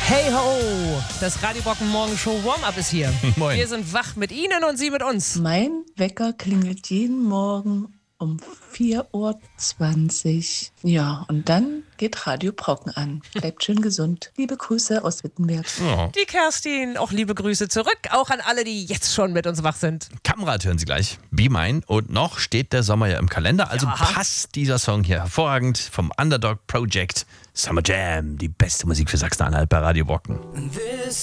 Hey ho, das Radio Brocken Morgenshow Warm-Up ist hier. Moin. Wir sind wach mit Ihnen und Sie mit uns. Mein Wecker klingelt jeden Morgen um 4:20 Uhr. Ja, und dann geht Radio Brocken an. Bleibt schön gesund. Liebe Grüße aus Wittenberg. Oh. Die Kerstin, auch liebe Grüße zurück. Auch an alle, die jetzt schon mit uns wach sind. Kamerad hören Sie gleich. Be Mine. Und noch steht der Sommer ja im Kalender. Also Ja. passt dieser Song hier hervorragend vom Underdog Project. Summer Jam, die beste Musik für Sachsen-Anhalt bei Radio Brocken.